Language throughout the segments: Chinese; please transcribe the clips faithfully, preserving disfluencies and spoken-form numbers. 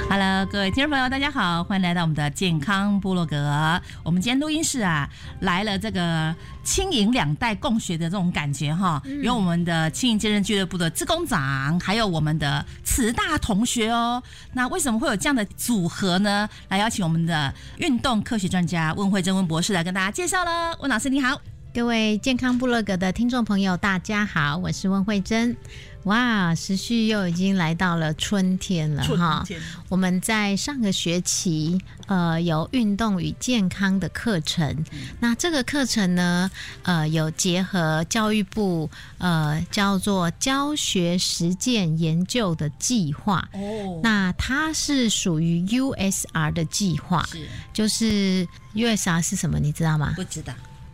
Hello， 各位听众朋友，大家好，欢迎来到我们的健康部落格。我们今天录音室啊，来了这个青银两代共学的这种感觉哈，嗯、有我们的青银健身俱乐部的志工长，还有我们的慈大同学哦。那为什么会有这样的组合呢？来邀请我们的运动科学专家温慧珍温博士来跟大家介绍了。温老师你好。 各位健康部落格的听众朋友大家好，我是温慧珍。哇，时序又已经来到了春天了哈！我们在上个学期呃有运动与健康的课程，嗯、那这个课程呢呃有结合教育部呃叫做教学实践研究的计划哦，那它是属于 U S R 的计划，是就是 U S R 是什么？你知道吗？ 不知道。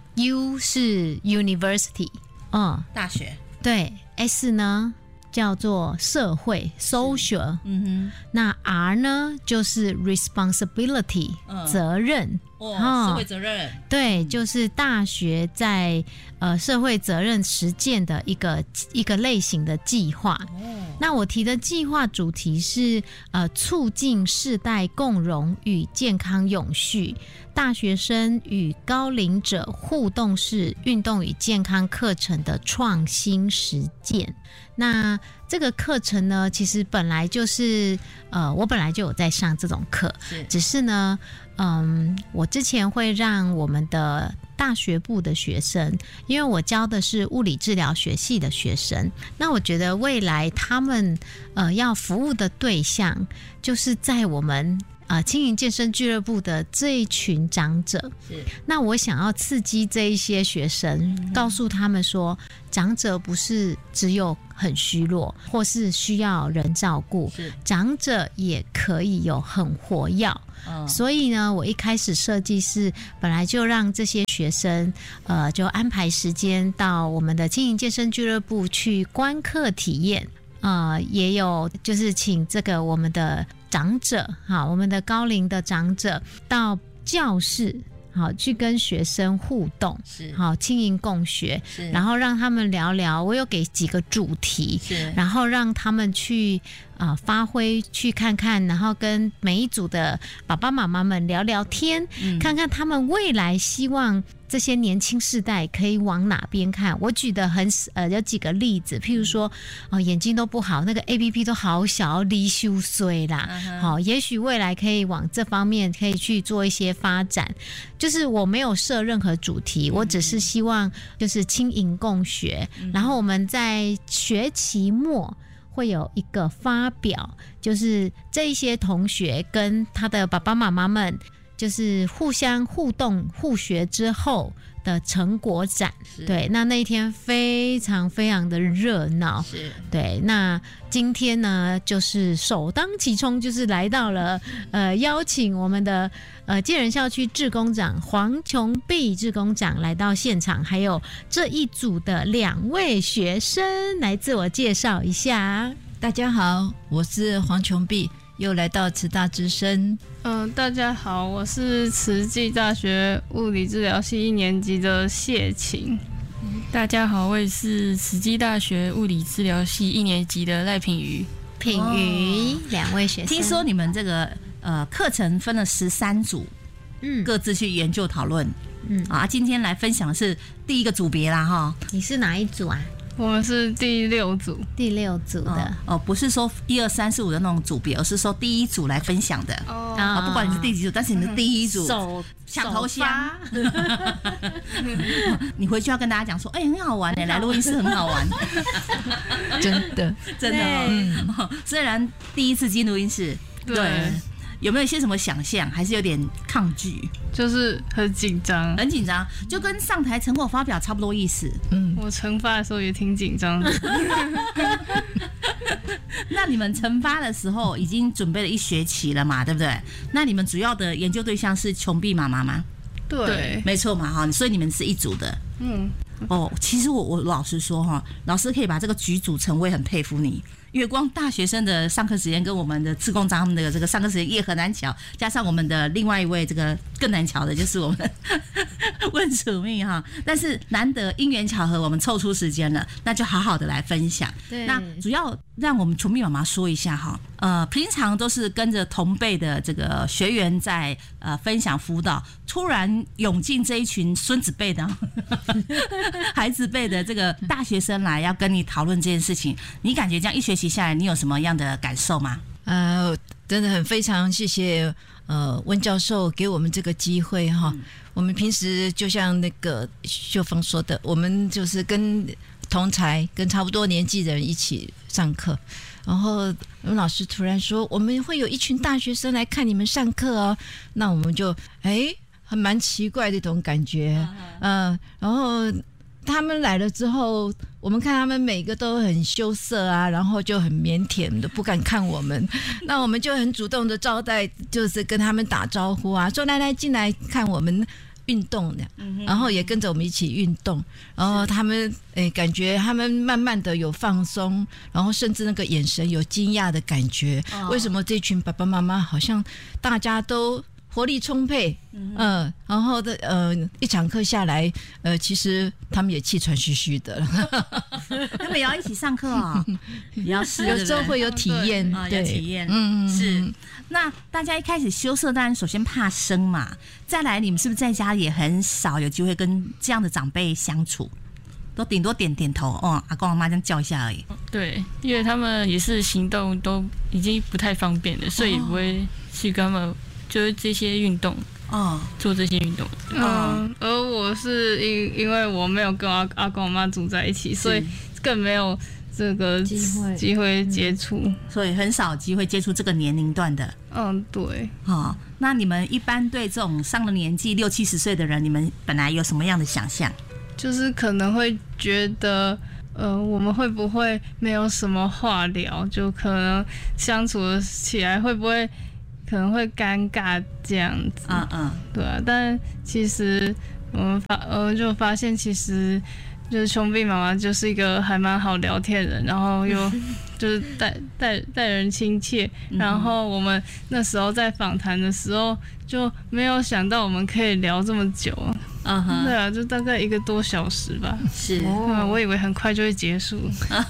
U 是 University， 嗯， 大学。对 ，S 呢叫做社会 social， 嗯哼，那 R 呢就是 responsibility，嗯、责任。 哦，社会责任， 对，就是大学在呃社会责任实践的一个一个类型的计划。哦，那我提的计划主题是呃促进世代共融与健康永续，大学生与高龄者互动式运动与健康课程的创新实践。那这个课程呢，其实本来就是呃，我本来就有在上这种课，是只是呢，嗯，我之前会让我们的大学部的学生，因为我教的是物理治疗学系的学生，那我觉得未来他们呃要服务的对象，就是在我们呃青银健身俱乐部的这一群长者。是，那我想要刺激这一些学生，嗯、告诉他们说，长者不是只有很虚弱，或是需要人照顾，长者也可以有很活跃。嗯、所以呢，我一开始设计是本来就让这些学生，呃，就安排时间到我们的青银健身俱乐部去观课体验。呃，也有就是请这个我们的长者，好，我们的高龄的长者到教室。好，去跟学生互动，是好，青银共学，是然后让他们聊聊。我有给几个主题，是然后让他们去啊、呃、发挥，去看看，然后跟每一组的爸爸妈妈们聊聊天，嗯、看看他们未来希望这些年轻世代可以往哪边看。我举的很呃有几个例子，譬如说哦、呃、眼睛都不好，那个 A P P 都好小，离修衰啦，好、uh-huh. 哦，也许未来可以往这方面可以去做一些发展。就是我没有设任何主题，我只是希望就是青银共学，嗯、然后我们在学期末会有一个发表，就是这一些同学跟他的爸爸妈妈们就是互相互动互学之后的成果展。对，那那一天非常非常的热闹。是，对，那今天呢就是首当其冲，就是来到了呃邀请我们的呃健人校区志工长黄琼碧志工长来到现场，还有这一组的两位学生来自我介绍一下。 大家好，我是黄琼碧，又来到慈大之声。 嗯、呃，大家好，我是慈济大学物理治疗系一年级的谢晴。 大家好，我也是慈济大学物理治疗系一年级的赖品瑜。 品瑜，两、哦、位学生。 听说你们这个呃课程分了十三组，嗯，各自去研究讨论，嗯啊，今天来分享的是第一个组别啦哈。 你是哪一组啊？ 我们是第六组， 第六组的哦, 哦，不是说一二三四五的那种组别，而是说第一组来分享的哦。啊，不管你是第几组，但是你的第一组手抢头香，你回去要跟大家讲说，哎、欸，很好玩的，来录音室很好玩， 真的真的、哦。嗯，虽然第一次进录音室，对。对有没有一些什么想象，还是有点抗拒？ 就是很紧张， 很紧张，就跟上台成果发表差不多意思。 嗯，我成发的时候也挺紧张的。 那你们成发的时候已经准备了一学期了嘛，对不对？那你们主要的研究对象是琼碧妈妈吗？ 对， 没错嘛，哈，所以你们是一组的。嗯，哦，其实我我老实说哈，老师可以把这个局组成，我也很佩服你。因为光大学生的上课时间跟我们的志工长他们的这个上课时间也很难瞧，加上我们的另外一位这个更难瞧的，就是我们问楚蜜哈，但是难得因缘巧合，我们凑出时间了，那就好好的来分享。 对， 那主要让我们楚蜜妈妈说一下哈，呃，平常都是跟着同辈的这个学员在呃分享辅导，突然涌进这一群孙子辈的、孩子辈的这个大学生来要跟你讨论这件事情，你感觉这样一学期下来，你有什么样的感受吗？ 呃，真的很非常谢谢呃温教授给我们这个机会哈。嗯、我们平时就像那个秀芳说的，我们就是跟同才、跟差不多年纪的人一起上课，然后温老师突然说我们会有一群大学生来看你们上课哦，那我们就哎还蛮奇怪的一种感觉，嗯、呃，然后他们来了之后，我们看他们每个都很羞涩啊，然后就很腼腆的不敢看我们，那我们就很主动的招待，就是跟他们打招呼啊，说来来进来看我们运动的，然后也跟着我们一起运动，然后他们诶感觉他们慢慢的有放松，然后甚至那个眼神有惊讶的感觉，哦、为什么这群爸爸妈妈好像大家都活力充沛，嗯、呃，然后的呃，一堂课下来，呃，其实他们也气喘吁吁的， 他们也要一起上课啊、哦，也要试， 有时候会有体验， 啊、哦，有体验，嗯，是。那大家一开始羞涩，当然首先怕生嘛，再来你们是不是在家也很少有机会跟这样的长辈相处？都顶多点点头，哦，阿公阿妈这样叫一下而已。 对，因为他们也是行动都已经不太方便了，所以不会去跟他们。就是这些运动哦，做这些运动。 嗯，而我是因因为我没有跟阿阿公阿妈住在一起，所以更没有这个机会机会接触、嗯， 所以很少机会接触这个年龄段的。 嗯，对。 哦，那你们一般对这种上了年纪六七十岁的人，你们本来有什么样的想象？ 就是可能会觉得。呃，我们会不会没有什么话聊？就可能相处起来会不会？可能会尴尬这样子，嗯嗯，对啊，但其实我们发呃就发现，其实就是琼碧妈妈就是一个还蛮好聊天的人，然后又就是待待待人亲切，然后我们那时候在访谈的时候就没有想到我们可以聊这么久，嗯哼，对啊，就大概一个多小时吧， 是， 嗯，我以为很快就会结束，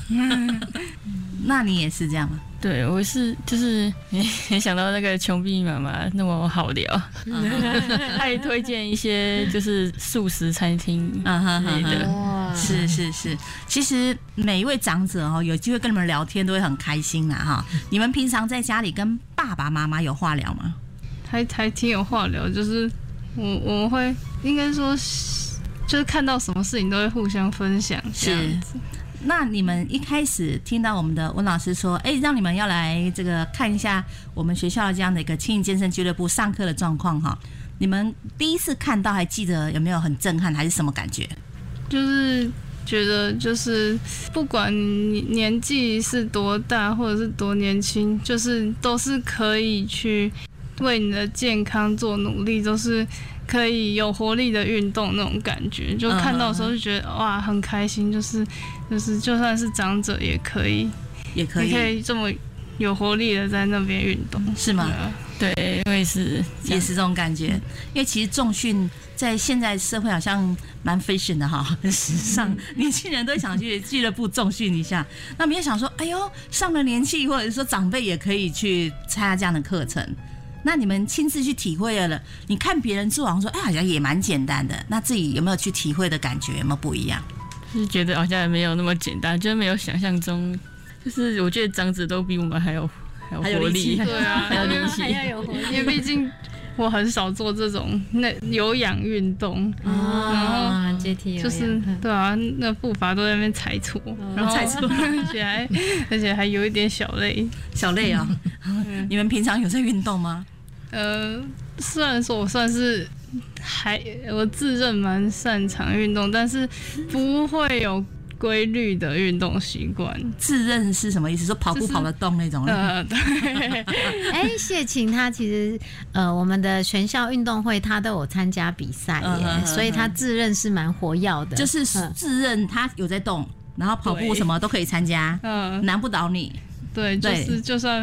那你也是这样吗？ 对，我是就是没想到那个琼碧妈妈那么好聊，她也推荐一些就是素食餐厅之类的。 哇，是是是，其实每一位长者哦，有机会跟你们聊天都会很开心啦哈。你们平常在家里跟爸爸妈妈有话聊吗？ 还还挺有话聊，就是我我们会应该说，就是看到什么事情都会互相分享这样子。 那你们一开始听到我们的温老师说，哎、欸，让你们要来这个看一下我们学校这样的一个轻盈健身俱乐部上课的状况哈，你们第一次看到还记得有没有很震撼，还是什么感觉？ 就是觉得就是不管你年纪是多大或者是多年轻，就是都是可以去为你的健康做努力，都是可以有活力的运动那种感觉，就看到的时候就觉得、嗯、哇很开心，就是就是就算是长者也可以， 也可以， 也可以这么有活力的在那边运动， 是吗？ 对，我也是， 也是这种感觉。因为其实重训在现在社会好像蛮 fashion 的哈，很时尚，年轻人都想去俱乐部重训一下。那没有想说，哎呦，上了年纪或者说长辈也可以去参加这样的课程。那你们亲自去体会了，你看别人做好像说，哎，好像也蛮简单的。那自己有没有去体会的感觉？有没有不一样？ 就是觉得好像没有那么简单，就是没有想象中。就是我觉得长者都比我们还有还有活力， 对啊， 还有力气， 还要有活力。 因为毕竟我很少做这种那有氧运动， 啊、然后阶梯就是对啊，那步伐都在那边踩错，然后踩错， 而且还而且还有一点小累， 小累啊、哦。你们平常有在运动吗？ 呃，虽然说我算是还我自认蛮擅长运动，但是不会有规律的运动习惯。 自认是什么意思？说跑步跑得动那种？ 呃，对。 哎，谢晴她其实呃，我们的全校运动会她都有参加比赛耶，嗯、所以她自认是蛮活跃的。 就是自认她有在动，然后跑步什么都可以参加，嗯，难不倒你。 对，就是就算。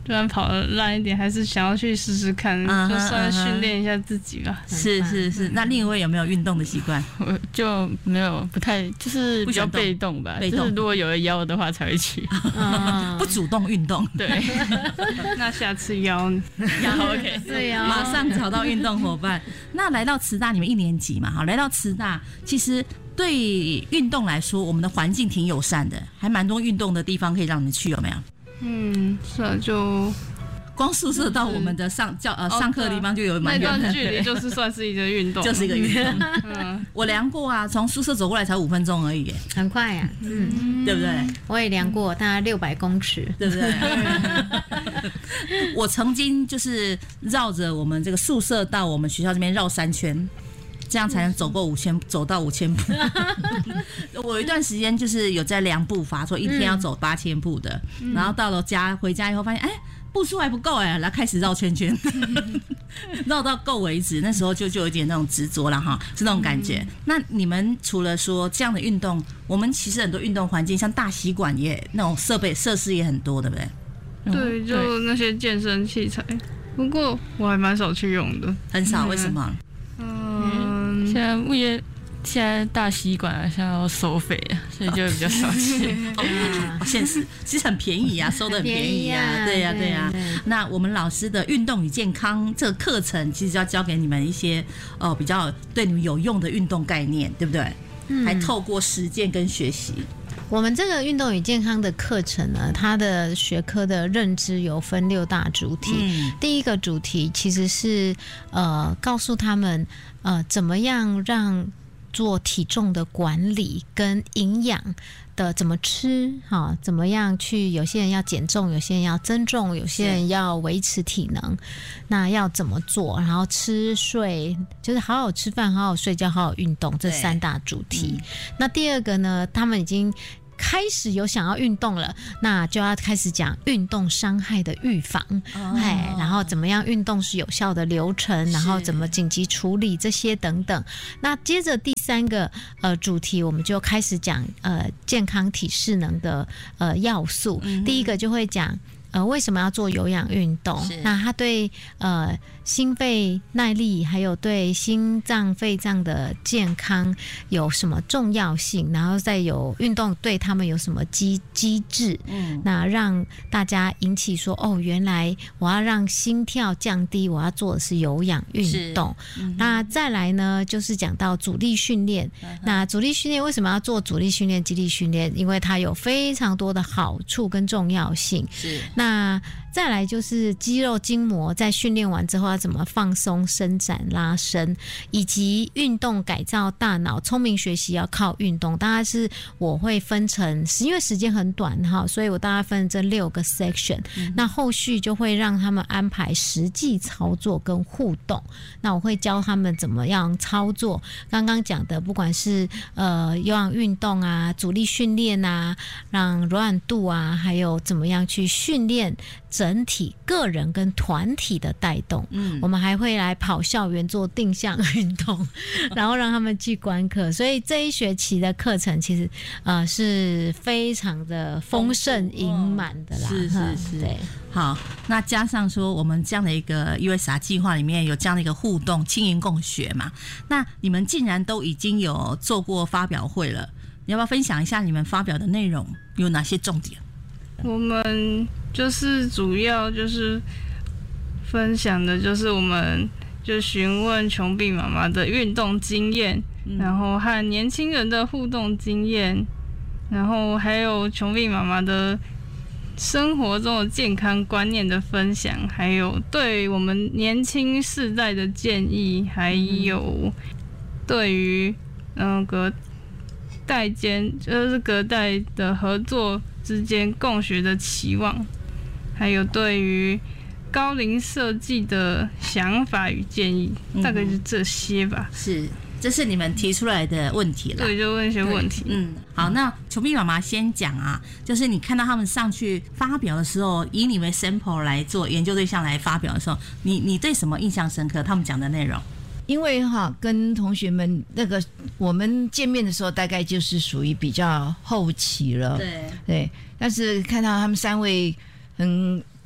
就算跑得烂一点，还是想要去试试看， 嗯、 就算训练一下自己吧。 是是是，那另一位有没有运动的习惯？ 我就没有，不太就是比较被动吧， 被动就是如果有人邀的话才会去， 嗯、不主动运动。 对， 那下次邀你， 邀 OK， 对啊， 马上找到运动伙伴。那来到慈大，你们一年级嘛，好，来到慈大，其实对运动来说，我们的环境挺友善的，还蛮多运动的地方可以让你们去，有没有？ 嗯，是啊，就光宿舍到我们的上教呃上课的地方就有蛮远的， 那段距离就是算是一个运动， 就是一个运动。 嗯， 我量过啊，从宿舍走过来才五分钟而已， 很快呀、啊，嗯， 对不对？ 我也量过，大概六百公尺， 对不对？我曾经就是绕着我们这个宿舍到我们学校这边绕三圈。这样才能走过五千，走到五千步。我有一段时间就是有在量步伐，说一天要走八千步的，嗯、然后到了家回家以后发现，哎，步数还不够哎，然后开始绕圈圈，绕到够为止。那时候就就有一点那种执着了哈，是那种感觉。嗯、那你们除了说这样的运动，我们其实很多运动环境，像大溪馆也那种设备设施也很多，对不对？ 对，就那些健身器材。不过我还蛮少去用的， 很少，为什么？ 嗯， 现在物业现在大溪馆现在要收费，所以就比较少去。 哦，现实其实很便宜啊，收的很便宜啊，对呀、啊、对呀、啊。那我们老师的运动与健康这个课程，其实要教给你们一些呃比较对你们有用的运动概念，对不对？嗯、还透过实践跟学习。 我们这个运动与健康的课程呢，它的学科的认知有分六大主题。嗯、第一个主题其实是呃告诉他们呃怎么样让做体重的管理跟营养的怎么吃哈，怎么样去，有些人要减重，有些人要增重，有些人要维持体能，那要怎么做？然后吃睡就是好好吃饭，好好睡觉，好好运动，这三大主题。嗯、那第二个呢，他们已经开始有想要运动了，那就要开始讲运动伤害的预防，哎、哦，然后怎么样运动是有效的流程，然后怎么紧急处理这些等等。那接着第三个呃主题，我们就开始讲呃健康体适能的呃要素。嗯、第一个就会讲呃为什么要做有氧运动，那它对呃心肺耐力还有对心脏肺脏的健康有什么重要性，然后再有运动对他们有什么机机制，嗯，那让大家引起说哦，原来我要让心跳降低，我要做的是有氧运动。嗯、那再来呢，就是讲到阻力训练。嗯、那阻力训练为什么要做阻力训练、肌力训练？因为它有非常多的好处跟重要性。是。那再来就是肌肉筋膜在训练完之后要怎么放松、伸展、拉伸，以及运动改造大脑，聪明学习要靠运动。大概是我会分成，因为时间很短哈，所以我大概分这六个 section、嗯。那后续就会让他们安排实际操作跟互动。那我会教他们怎么样操作。刚刚讲的，不管是呃有氧运动啊、阻力训练啊、让柔软度啊，还有怎么样去训练整体个人跟团体的带动。嗯，我们还会来跑校园做定向运动，然后让他们去观课。所以这一学期的课程其实呃是非常的丰盛盈满的啦。 是是是， 对。 好，那加上说我们这样的一个 U S R 计划里面有这样的一个互动轻盈共学嘛，那你们竟然都已经有做过发表会了，你要不要分享一下你们发表的内容有哪些重点？ 我们就是主要就是分享的就是我们就询问琼碧妈妈的运动经验、嗯、然后和年轻人的互动经验，然后还有琼碧妈妈的生活中的健康观念的分享，还有对我们年轻世代的建议，还有对于嗯隔代间就是隔代的合作之间共学的期望，还有对于高龄设计的想法与建议，嗯、大概是这些吧。 是，这是你们提出来的问题了。 对，就问一些问题。 嗯，好，那琼碧妈妈先讲啊，就是你看到他们上去发表的时候，以你为 sample 来做研究对象来发表的时候，你你对什么印象深刻？他们讲的内容？ 因为哈，跟同学们那个我们见面的时候，大概就是属于比较后期了， 对对。但是看到他们三位很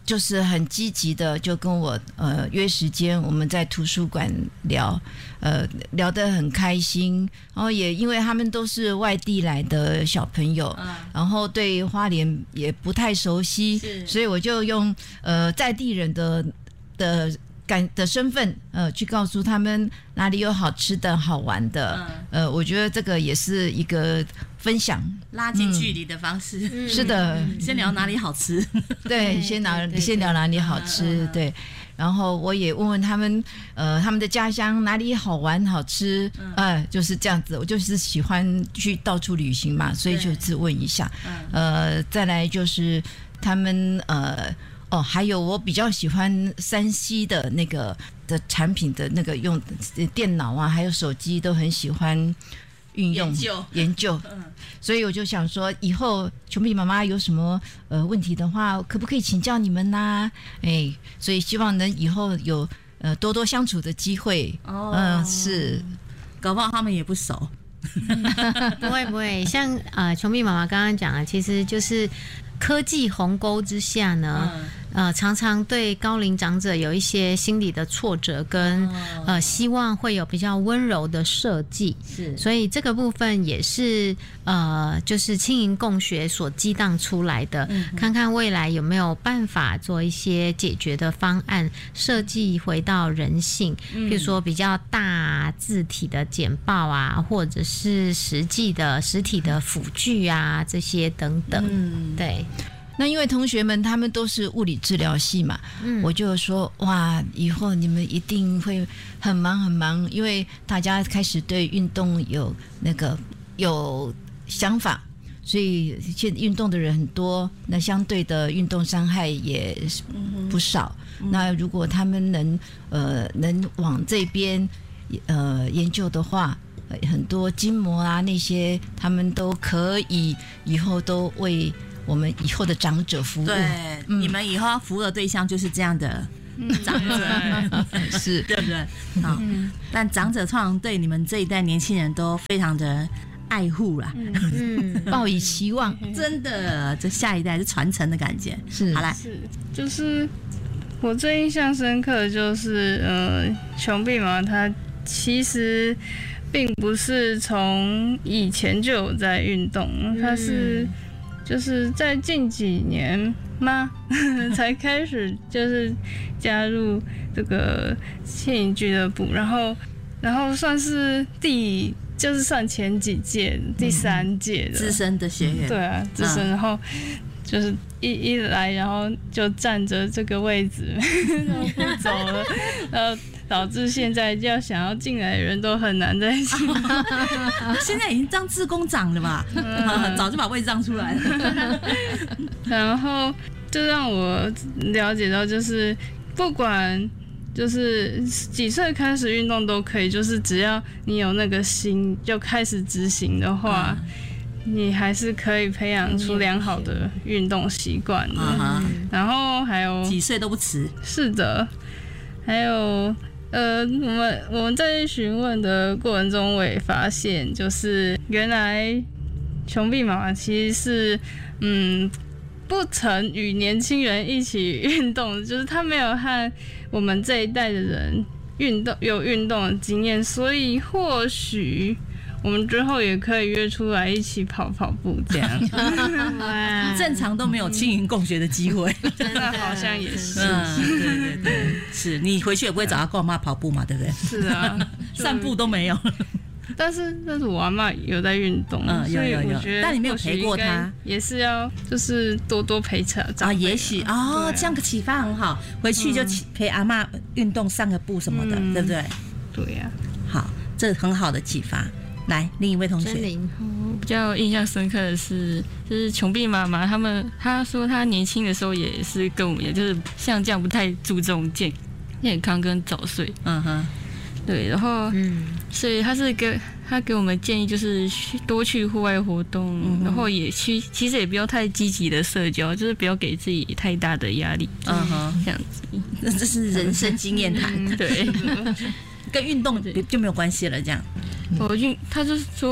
就是很积极的，就跟我呃约时间，我们在图书馆聊，呃聊得很开心。然后也因为他们都是外地来的小朋友，嗯、然后对花莲也不太熟悉，所以我就用呃在地人的的感的身份，呃去告诉他们哪里有好吃的好玩的。嗯、呃，我觉得这个也是一个分享拉近距离的方式。 嗯、是的， 先聊哪里好吃。 对，先聊先聊哪里好吃。对，然后我也问问他们，呃，他们的家乡哪里好玩好吃。嗯、呃，就是这样子。我就是喜欢去到处旅行嘛，所以就自问一下。呃，再来就是他们呃。哦，还有我比较喜欢三 C 的那个的产品的那个用电脑啊，还有手机都很喜欢运用研究， 研究嗯，所以我就想说，以后琼碧妈妈有什么呃问题的话，可不可以请教你们呐、啊？哎，所以希望能以后有呃多多相处的机会。哦，嗯、呃，是， 搞不好他们也不熟。 不会不会，像呃琼碧妈妈刚刚讲的，其实就是科技鸿沟之下呢。嗯呃，常常对高龄长者有一些心理的挫折跟，跟、哦、呃希望会有比较温柔的设计，是，所以这个部分也是呃，就是青银共学所激荡出来的，嗯、看看未来有没有办法做一些解决的方案，设计回到人性，嗯、比如说比较大字体的简报啊，或者是实际的实体的辅具啊，这些等等，嗯，对。 那因为同学们他们都是物理治疗系嘛，嗯、我就说哇，以后你们一定会很忙很忙，因为大家开始对运动有那个有想法，所以现在运动的人很多，那相对的运动伤害也不少。嗯、那如果他们能呃能往这边呃研究的话，很多筋膜啊那些，他们都可以以后都为我们以后的长者服务。 对，嗯、你们以后要服务的对象就是这样的长者， 嗯、是， 对不对？好，嗯、但长者通常对你们这一代年轻人都非常的爱护啦， 嗯，抱以期望， 真的，这下一代是传承的感觉。 是， 好来， 是，就是我最印象深刻的就是，呃，琼碧嘛，他其实并不是从以前就有在运动，他是。就是在近几年吗才开始就是加入这个青银俱乐部，然后然后算是第就是算前几届第三届的资深的学员， 对啊，资深，然后就是一一来，然后就占着这个位置，然后不走了，然后导致现在要想要进来的人都很难在一起。 现在已经当志工长了吧？嗯、早就把位置让出来了。 然后就让我了解到，就是不管就是几岁开始运动都可以，就是只要你有那个心，就开始执行的话。嗯你还是可以培养出良好的运动习惯的，嗯、然后还有几岁都不迟。 是的，还有呃，我们我们在询问的过程中，我也发现，就是原来琼碧妈妈其实是嗯不曾与年轻人一起运动，就是她没有和我们这一代的人运动有运动的经验，所以或许。我们之后也可以约出来一起跑跑步，这样。 正常都没有青银共学的机会， 那好像也是。 嗯，对对对，是你回去也不会找他跟我妈跑步嘛，对不对？ 是啊， 散步都没有。 但是，但是我阿嬷有在运动，嗯，有有有。 但你没有陪过她， 也是要就是多多陪她。 啊，也许哦，这样个启发很好，回去就陪阿嬷运动，散个步什么的，对不对？ 对呀， 好，这很好的启发。来，另一位同学， 我比较印象深刻的是，就是琼碧妈妈他们，她说她年轻的时候也是跟我们，也就是像这样不太注重健健康跟早睡，嗯哼，对，然后，嗯，所以她是给她给我们建议，就是多去户外活动，嗯、然后也去，其实也不要太积极的社交，就是不要给自己太大的压力，嗯哼，这样子， 那这是人生经验谈， 对。 跟运动就没有关系了，这样。 我运，他就是说，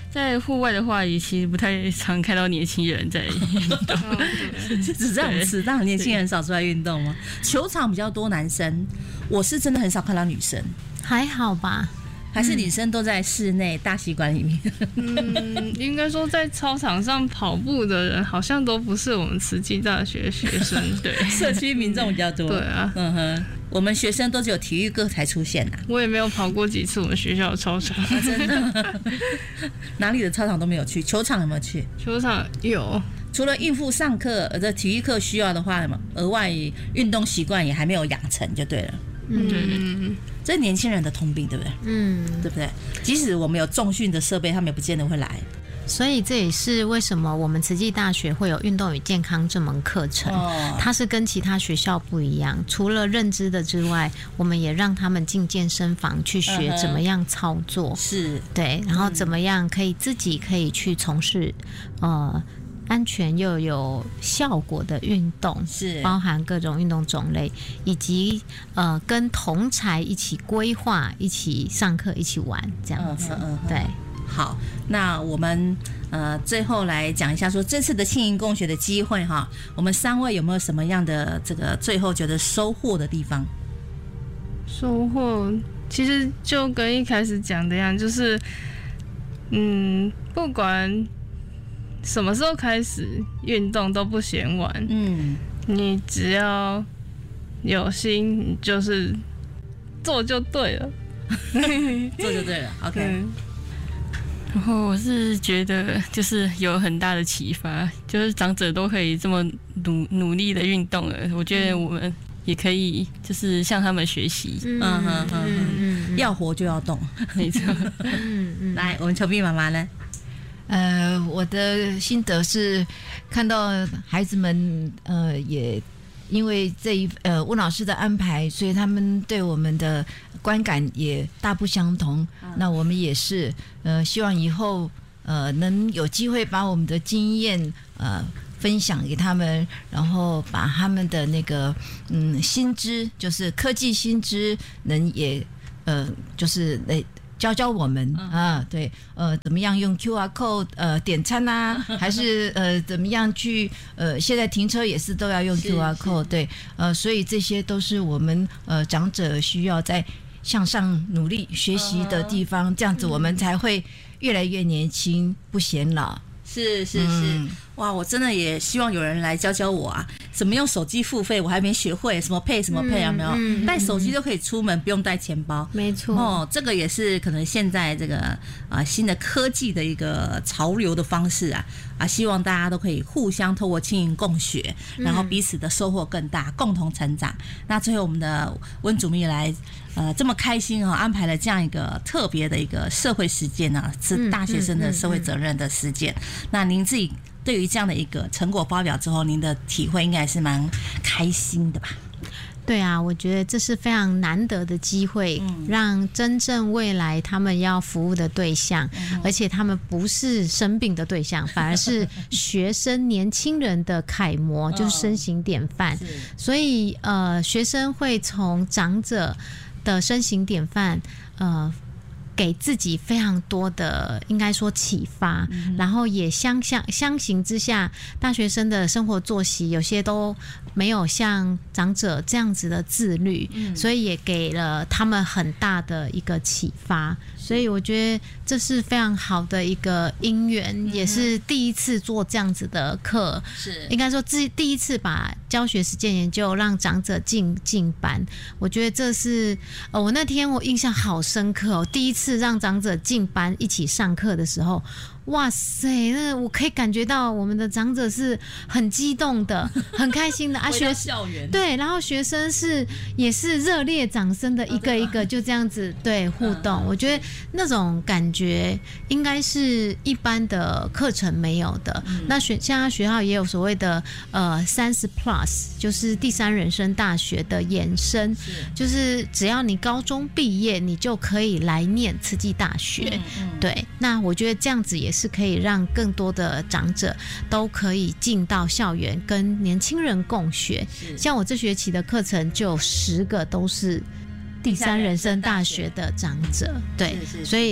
在户外的话，也其实不太常看到年轻人在运动。 是只这样子，当然年轻人少出来运动吗？球场比较多男生，我是真的很少看到女生， 还好吧？ 还是女生都在室内大习馆里面？ 嗯，应该说在操场上跑步的人好像都不是我们慈济大学学生， 对， 社区民众比较多。 对啊， 嗯哼，我们学生都只有体育课才出现呐、啊。 我也没有跑过几次我们学校的操场， 啊、真的，哪里的操场都没有去，球场有没有去？ 球场有。 除了应付上课的体育课需要的话，额外运动习惯也还没有养成，就对了。 嗯， 这是年轻人的通病，对不对？嗯，对不对？即使我们有重训的设备，他们也不见得会来。 所以这也是为什么我们慈济大学会有运动与健康这门课程，哦、它是跟其他学校不一样。除了认知的之外，我们也让他们进健身房去学怎么样操作， 是、嗯、 对，然后怎么样可以自己可以去从事呃。安全又有效果的运动， 是包含各种运动种类，以及呃跟同侪一起规划、一起上课、一起玩这样子。嗯嗯、对， 好，那我们呃最后来讲一下说这次的青营共学的机会哈，我们三位有没有什么样的这个最后觉得收获的地方？ 收获其实就跟一开始讲的一样，就是嗯，不管什么时候开始运动都不嫌晚，嗯，你只要有心，你就是做就对了， 做就对了 ，OK、嗯。 然后我是觉得就是有很大的启发，就是长者都可以这么努努力的运动了，我觉得我们也可以就是向他们学习。 嗯哼哼哼，要活就要动， 没错。 嗯嗯，来，我们球碧妈妈呢？ 呃，我的心得是看到孩子们呃也因为这一呃温老师的安排，所以他们对我们的观感也大不相同。嗯、那我们也是呃希望以后呃能有机会把我们的经验呃分享给他们，然后把他们的那个嗯新知，就是科技新知，能也呃就是呃。教教我们、嗯、啊，对，呃，怎么样用 Q R code 呃点餐啊，还是呃怎么样去呃，现在停车也是都要用 Q R code， 对，呃，所以这些都是我们呃长者需要在向上努力学习的地方，这样子我们才会越来越年轻，不显老。 是是是、嗯，哇！我真的也希望有人来教教我啊，怎么用手机付费，我还没学会，什么配什么配有没有？嗯嗯、带手机就可以出门，不用带钱包。 没错， 哦，这个也是可能现在这个啊、呃、新的科技的一个潮流的方式啊啊，希望大家都可以互相透过青营共学，然后彼此的收获更大，共同成长。那最后我们的温主秘来。呃，这么开心啊、哦！安排了这样一个特别的一个社会实践呢、啊，是大学生的社会责任的实践。嗯嗯嗯、那您自己对于这样的一个成果发表之后，您的体会应该是蛮开心的吧？ 对啊，我觉得这是非常难得的机会，嗯、让真正未来他们要服务的对象，嗯、而且他们不是生病的对象，反而是学生、年轻人的楷模，就是身形典范。哦、所以呃，学生会从长者的身形典范，呃，给自己非常多的应该说启发，嗯、然后也相相相形之下，大学生的生活作息有些都没有像长者这样子的自律，嗯、所以也给了他们很大的一个启发。所以我觉得这是非常好的一个因缘，嗯、也是第一次做这样子的课，是应该说自第一次把教学实践研究让长者进进班。我觉得这是呃，我那天我印象好深刻哦，第一次让长者进班一起上课的时候。哇塞，那我可以感觉到我们的长者是很激动的，很开心的啊！学校园对，然后学生是也是热烈掌声的，一个一个就这样子对互动。我觉得那种感觉应该是一般的课程没有的。嗯、那学现在学校也有所谓的呃三十 plus， 就是第三人生大学的延伸，是就是只要你高中毕业，你就可以来念慈济大学。嗯嗯、对，那我觉得这样子也是。是可以让更多的长者都可以进到校园跟年轻人共学。像我这学期的课程就有十个都是第三人生大学的长者，对，所以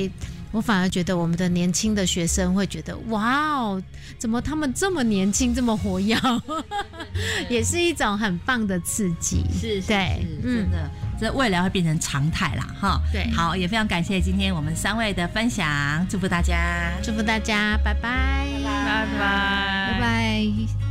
我反而觉得我们的年轻的学生会觉得，哇哦，怎么他们这么年轻，这么活跃，也是一种很棒的刺激。 是，是对， 是真的。这未来会变成常态啦，哈。 对， 好，也非常感谢今天我们三位的分享，祝福大家， 祝福大家，拜拜， 拜拜， 拜拜。